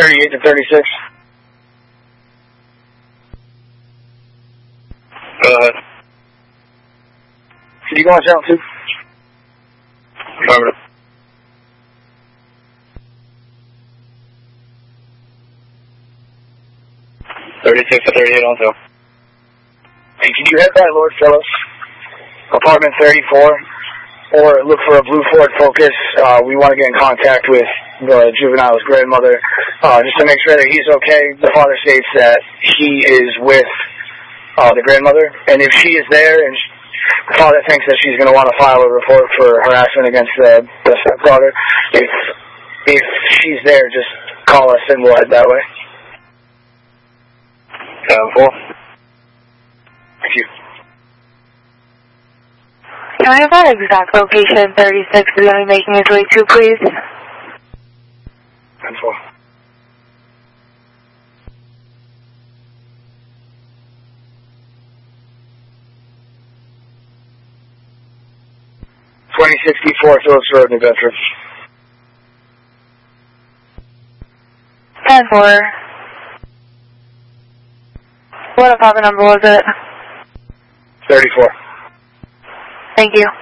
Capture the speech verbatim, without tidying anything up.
thirty-eight to thirty-six. Go ahead. Can you go on channel two? Affirmative. thirty-six to thirty-eight on two. Hey, can you head by Lord Phillips, apartment thirty-four, or look for a blue Ford Focus? Uh, we want to get in contact with the juvenile's grandmother, uh, just to make sure that he's okay. The father states that he is with uh, the grandmother, and if she is there, and she, the father thinks that she's going to want to file a report for harassment against the, the stepdaughter, if if she's there, just call us and we'll head that way. seven four. Thank you. Can I have that exact location thirty-six is going to be making his way to, please? ten four. twenty sixty-four Phillips Road, New Bedford. ten four. What apartment number was it? thirty-four. Thank you.